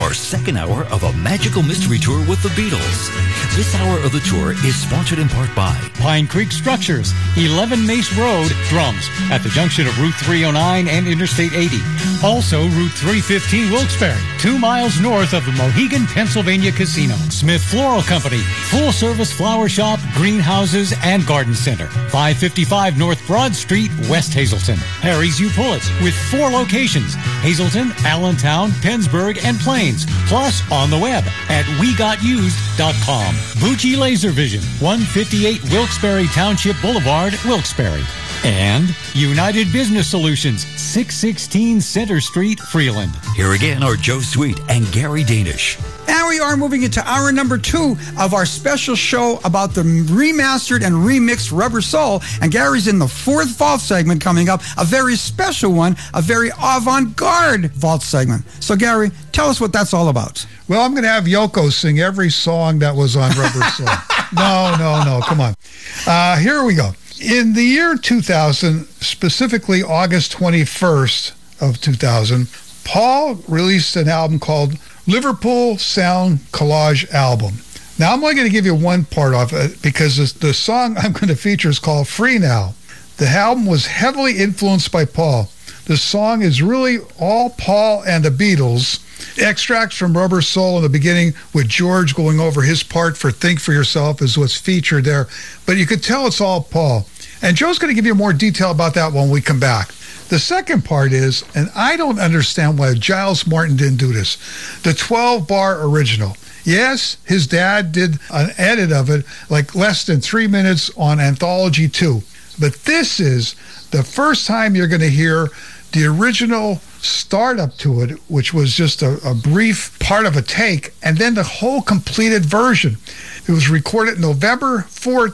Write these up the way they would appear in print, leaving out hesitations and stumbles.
Our second hour of a magical mystery tour with the Beatles. This hour of the tour is sponsored in part by Pine Creek Structures, 11 Mace Road, Drums, at the junction of Route 309 and Interstate 80. Also, Route 315 Wilkes-Barre, 2 miles north of the Mohegan, Pennsylvania Casino. Smith Floral Company, full-service flower shop, greenhouses, and garden center. 555 North Broad Street, West Hazleton. Harry's U Pullets, with 4 locations: Hazleton, Allentown, Pennsburg, and Plains. Plus, on the web at WeGotUsed.com. Bucci Laser Vision, 158 Wilkes-Barre Township Boulevard, Wilkes-Barre. And United Business Solutions, 616 Center Street, Freeland. Here again are Joe Sweet and Gary Danish. And we are moving into hour number 2 of our special show about the remastered and remixed Rubber Soul. And Gary's in the 4th vault segment coming up, a very special one, a very avant-garde vault segment. So, Gary, tell us what that's all about. Well, I'm going to have Yoko sing every song that was on Rubber Soul. No, come on. Here we go. In the year 2000, specifically August 21st of 2000, Paul released an album called Liverpool Sound Collage Album. Now, I'm only going to give you one part of it because the song I'm going to feature is called Free Now. The album was heavily influenced by Paul. The song is really all Paul and the Beatles. Extracts from Rubber Soul in the beginning with George going over his part for Think for Yourself is what's featured there. But you could tell it's all Paul. And Joe's going to give you more detail about that when we come back. The second part is, and I don't understand why Giles Martin didn't do this, the 12-bar original. Yes, his dad did an edit of it, like less than 3 minutes on Anthology 2. But this is the first time you're going to hear the original startup to it, which was just a brief part of a take, and then the whole completed version. It was recorded November 4th,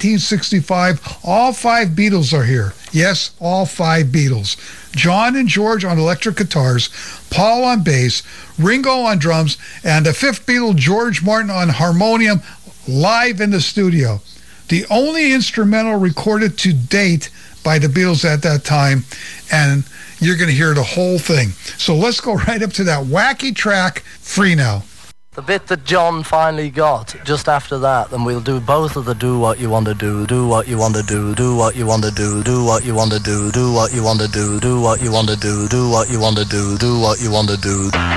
1965. All 5 Beatles are here. Yes, all 5 Beatles. John and George on electric guitars, Paul on bass, Ringo on drums, and the 5th Beatle, George Martin, on harmonium, live in the studio. The only instrumental recorded to date by the Beatles at that time, and you're going to hear the whole thing. So let's go right up to that wacky track, Free Now. The bit that John finally got, just after that, then we'll do both of the do what you want to do what you want to do what you want to do what you want to do what you want to do what you want to do what you want to do what you want to do.